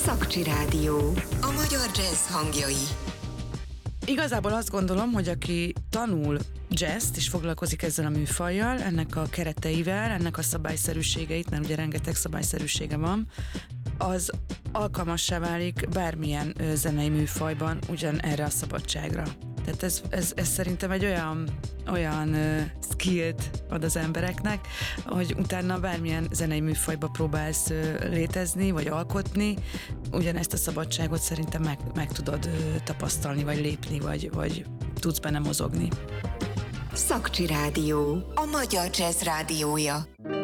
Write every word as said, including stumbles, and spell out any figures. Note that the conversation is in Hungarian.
Szakcsi Rádió. A magyar jazz hangjai. Igazából azt gondolom, hogy aki tanul jazzt és foglalkozik ezzel a műfajjal, ennek a kereteivel, ennek a szabályszerűségeit, mert ugye rengeteg szabályszerűsége van, az alkalmassá válik bármilyen ö, zenei műfajban ugyan erre a szabadságra. Tehát ez, ez, ez szerintem egy olyan, olyan ö, skillt ad az embereknek, hogy utána bármilyen zenei műfajba próbálsz ö, létezni, vagy alkotni, ugyanezt a szabadságot szerintem meg, meg tudod ö, tapasztalni, vagy lépni, vagy, vagy tudsz benne mozogni. Szakcsi Rádió. A magyar jazz rádiója.